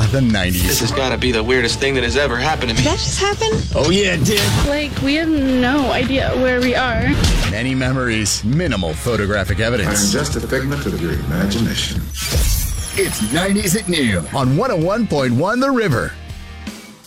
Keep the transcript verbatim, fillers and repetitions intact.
the nineties. This has got to be the weirdest thing that has ever happened to me. Did that just happen? Oh, yeah, it did. Like, we have no idea where we are. Many memories, minimal photographic evidence. I'm just a figment of your imagination. It's nineties at noon on one oh one point one The River.